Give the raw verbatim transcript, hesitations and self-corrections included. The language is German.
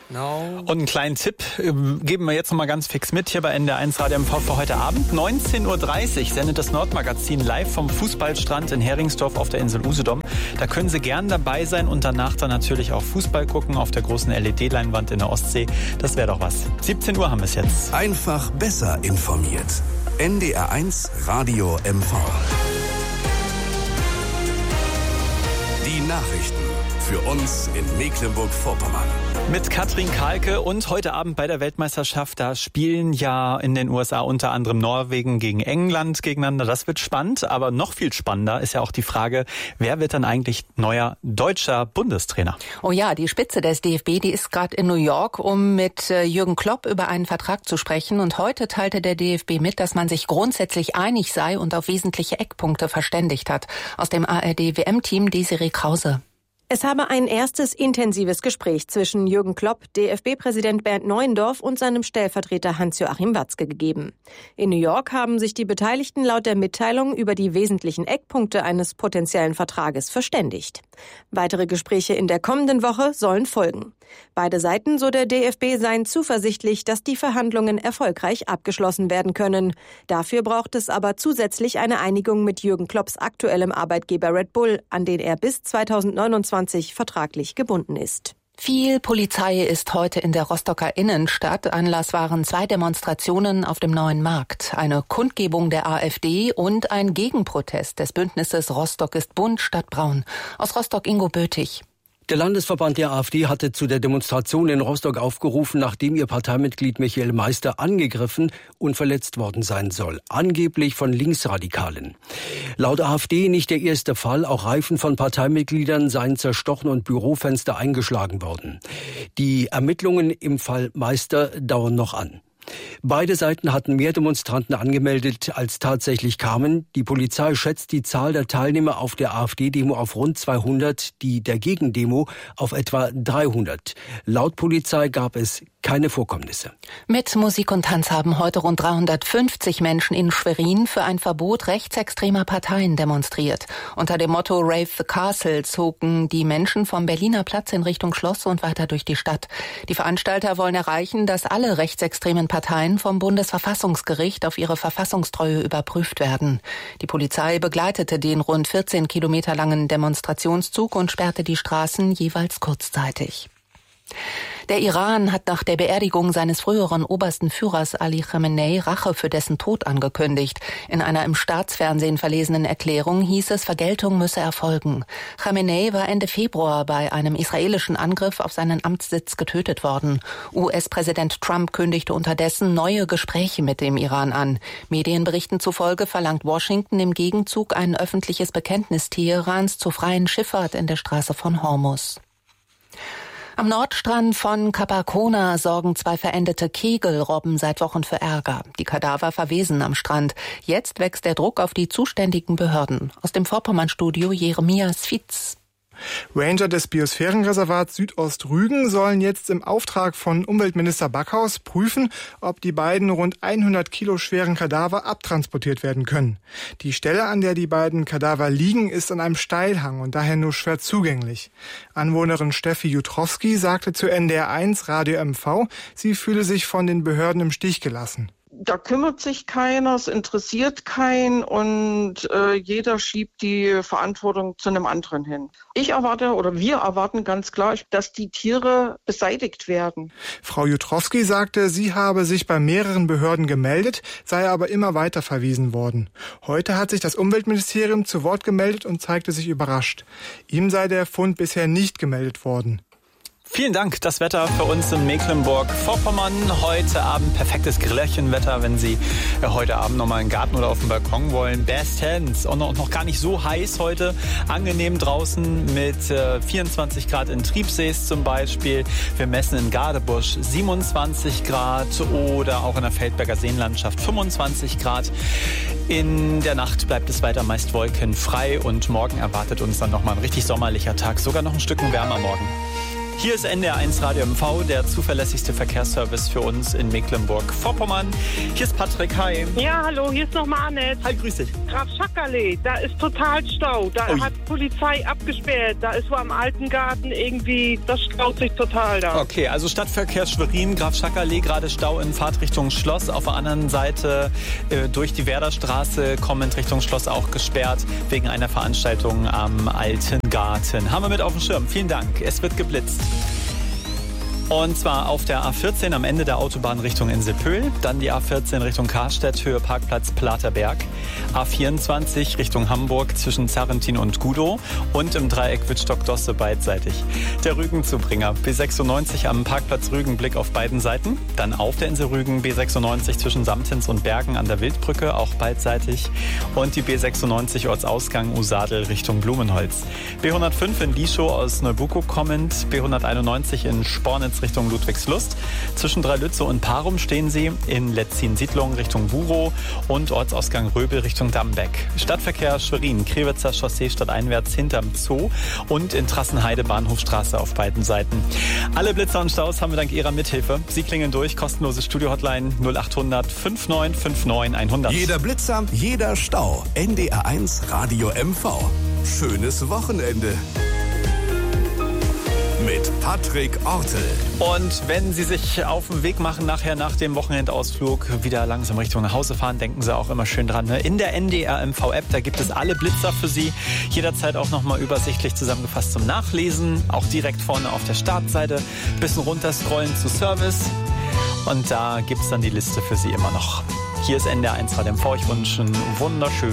No. Und einen kleinen Tipp äh, geben wir jetzt noch mal ganz fix mit hier bei N D R eins Radio M V für heute Abend. neunzehn Uhr dreißig sendet das Nordmagazin live vom Fußballstrand in Heringsdorf auf der Insel Usedom. Da können Sie gern dabei sein und danach dann natürlich auch Fußball gucken auf der großen L E D-Leinwand in der Ostsee. Das wäre doch was. siebzehn Uhr haben wir es jetzt. Einfach besser informiert. N D R eins Radio M V. Die Nachrichten für uns in Mecklenburg-Vorpommern. Mit Katrin Kahlke und heute Abend bei der Weltmeisterschaft, da spielen ja in den U S A unter anderem Norwegen gegen England gegeneinander. Das wird spannend, aber noch viel spannender ist ja auch die Frage, wer wird dann eigentlich neuer deutscher Bundestrainer? Oh ja, die Spitze des D F B, die ist gerade in New York, um mit Jürgen Klopp über einen Vertrag zu sprechen. Und heute teilte der D F B mit, dass man sich grundsätzlich einig sei und auf wesentliche Eckpunkte verständigt hat. Aus dem A R D-W M-Team Desiree Krause. Es habe ein erstes intensives Gespräch zwischen Jürgen Klopp, D F B-Präsident Bernd Neuendorf und seinem Stellvertreter Hans-Joachim Watzke gegeben. In New York haben sich die Beteiligten laut der Mitteilung über die wesentlichen Eckpunkte eines potenziellen Vertrages verständigt. Weitere Gespräche in der kommenden Woche sollen folgen. Beide Seiten, so der D F B, seien zuversichtlich, dass die Verhandlungen erfolgreich abgeschlossen werden können. Dafür braucht es aber zusätzlich eine Einigung mit Jürgen Klopps aktuellem Arbeitgeber Red Bull, an den er bis zweitausendneunundzwanzig vertraglich gebunden ist. Viel Polizei ist heute in der Rostocker Innenstadt. Anlass waren zwei Demonstrationen auf dem Neuen Markt, eine Kundgebung der AfD und ein Gegenprotest des Bündnisses Rostock ist bunt statt braun. Aus Rostock Ingo Bötig. Der Landesverband der AfD hatte zu der Demonstration in Rostock aufgerufen, nachdem ihr Parteimitglied Michael Meister angegriffen und verletzt worden sein soll. Angeblich von Linksradikalen. Laut AfD nicht der erste Fall. Auch Reifen von Parteimitgliedern seien zerstochen und Bürofenster eingeschlagen worden. Die Ermittlungen im Fall Meister dauern noch an. Beide Seiten hatten mehr Demonstranten angemeldet, als tatsächlich kamen. Die Polizei schätzt die Zahl der Teilnehmer auf der AfD-Demo auf rund zweihundert, die der Gegendemo auf etwa dreihundert. Laut Polizei gab es keine Vorkommnisse. Mit Musik und Tanz haben heute rund dreihundertfünfzig Menschen in Schwerin für ein Verbot rechtsextremer Parteien demonstriert. Unter dem Motto Rave the Castle zogen die Menschen vom Berliner Platz in Richtung Schloss und weiter durch die Stadt. Die Veranstalter wollen erreichen, dass alle rechtsextremen Parteien vom Bundesverfassungsgericht auf ihre Verfassungstreue überprüft werden. Die Polizei begleitete den rund vierzehn Kilometer langen Demonstrationszug und sperrte die Straßen jeweils kurzzeitig. Der Iran hat nach der Beerdigung seines früheren obersten Führers Ali Khamenei Rache für dessen Tod angekündigt. In einer im Staatsfernsehen verlesenen Erklärung hieß es, Vergeltung müsse erfolgen. Khamenei war Ende Februar bei einem israelischen Angriff auf seinen Amtssitz getötet worden. U S-Präsident Trump kündigte unterdessen neue Gespräche mit dem Iran an. Medienberichten zufolge verlangt Washington im Gegenzug ein öffentliches Bekenntnis Teherans zur freien Schifffahrt in der Straße von Hormuz. Am Nordstrand von Capacona sorgen zwei verendete Kegelrobben seit Wochen für Ärger. Die Kadaver verwesen am Strand. Jetzt wächst der Druck auf die zuständigen Behörden. Aus dem Vorpommernstudio Jeremias Fitz. Ranger des Biosphärenreservats Südostrügen sollen jetzt im Auftrag von Umweltminister Backhaus prüfen, ob die beiden rund hundert Kilo schweren Kadaver abtransportiert werden können. Die Stelle, an der die beiden Kadaver liegen, ist an einem Steilhang und daher nur schwer zugänglich. Anwohnerin Steffi Jutrowski sagte zu N D R eins Radio M V, sie fühle sich von den Behörden im Stich gelassen. Da kümmert sich keiner, es interessiert keinen und äh, jeder schiebt die Verantwortung zu einem anderen hin. Ich erwarte oder wir erwarten ganz klar, dass die Tiere beseitigt werden. Frau Jutrowski sagte, sie habe sich bei mehreren Behörden gemeldet, sei aber immer weiter verwiesen worden. Heute hat sich das Umweltministerium zu Wort gemeldet und zeigte sich überrascht. Ihm sei der Fund bisher nicht gemeldet worden. Vielen Dank. Das Wetter für uns in Mecklenburg-Vorpommern. Heute Abend perfektes Grillerchenwetter, wenn Sie heute Abend noch mal in den Garten oder auf den Balkon wollen. Bestens. Und noch, noch gar nicht so heiß heute. Angenehm draußen mit äh, vierundzwanzig Grad in Triebsees zum Beispiel. Wir messen in Gadebusch siebenundzwanzig Grad oder auch in der Feldberger Seenlandschaft fünfundzwanzig Grad. In der Nacht bleibt es weiter meist wolkenfrei und morgen erwartet uns dann noch mal ein richtig sommerlicher Tag. Sogar noch ein Stück wärmer morgen. Hier ist N D R eins Radio M V, der zuverlässigste Verkehrsservice für uns in Mecklenburg-Vorpommern. Hier ist Patrick, hi. Ja, hallo, hier ist nochmal Annette. Hi, grüß dich. Graf Schackerlee, da ist total Stau. Da Ui. hat Polizei abgesperrt. Da ist wo am alten Garten irgendwie, das staut sich total da. Okay, also Stadtverkehr Schwerin, Graf Schackerlee, gerade Stau in Fahrtrichtung Schloss. Auf der anderen Seite äh, durch die Werderstraße kommend Richtung Schloss auch gesperrt, wegen einer Veranstaltung am alten Garten. Haben wir mit auf dem Schirm. Vielen Dank. Es wird geblitzt. Und zwar auf der A vierzehn am Ende der Autobahn Richtung Inselpöhl, dann die A vierzehn Richtung Karstedt, Höhe Parkplatz Platerberg, A vierundzwanzig Richtung Hamburg zwischen Zarrentin und Gudow und im Dreieck Wittstock-Dosse beidseitig. Der Rügenzubringer B sechsundneunzig am Parkplatz Rügen, Blick auf beiden Seiten, dann auf der Insel Rügen B sechsundneunzig zwischen Samtens und Bergen an der Wildbrücke, auch beidseitig, und die B sechsundneunzig Ortsausgang Usadel Richtung Blumenholz. B hundertfünf in Lieschow aus Neubukow kommend, B hunderteinundneunzig in Spornitz Richtung Ludwigslust. Zwischen Dreilütze und Parum stehen sie, in Letzin-Siedlung Richtung Burow und Ortsausgang Röbel Richtung Dammbeck. Stadtverkehr Schwerin, Krewitzer Chaussee stadteinwärts hinterm Zoo und in Trassenheide Bahnhofstraße auf beiden Seiten. Alle Blitzer und Staus haben wir dank Ihrer Mithilfe. Sie klingeln durch, kostenlose Studio-Hotline null acht hundert fünfundneunzig neunundfünfzig hundert. Jeder Blitzer, jeder Stau. N D R eins Radio M V. Schönes Wochenende. Mit Patrick Ortel. Und wenn Sie sich auf den Weg machen, nachher nach dem Wochenendausflug wieder langsam Richtung nach Hause fahren, denken Sie auch immer schön dran. Ne? In der N D R M V-App, da gibt es alle Blitzer für Sie. Jederzeit auch nochmal übersichtlich zusammengefasst zum Nachlesen. Auch direkt vorne auf der Startseite. Bisschen runter scrollen zu Service. Und da gibt es dann die Liste für Sie immer noch. Hier ist N D R eins Radio M V. Ich wünsche einen wunderschönen